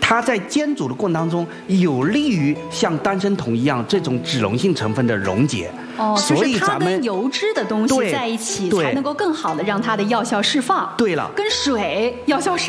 它在煎煮的过程当中，有利于像丹参酮一样这种脂溶性成分的溶解。 所以它跟油脂的东西在一起，才能够更好的让它的药效释放。 对了， 跟水药效释